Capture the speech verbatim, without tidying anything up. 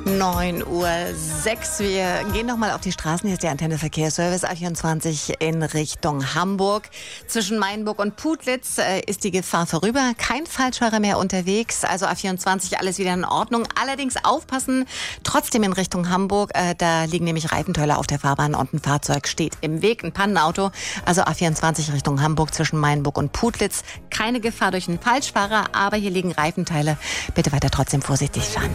neun Uhr sechs. Wir gehen noch mal auf die Straßen. Hier ist der Antenne Verkehrsservice A vierundzwanzig in Richtung Hamburg. Zwischen Mainburg und Putlitz äh, ist die Gefahr vorüber. Kein Falschfahrer mehr unterwegs. Also A vierundzwanzig, alles wieder in Ordnung. Allerdings aufpassen, trotzdem in Richtung Hamburg. Äh, da liegen nämlich Reifenteile auf der Fahrbahn und ein Fahrzeug steht im Weg. Ein Pannenauto. Also A vierundzwanzig Richtung Hamburg zwischen Mainburg und Putlitz. Keine Gefahr durch einen Falschfahrer, aber hier liegen Reifenteile. Bitte weiter trotzdem vorsichtig fahren.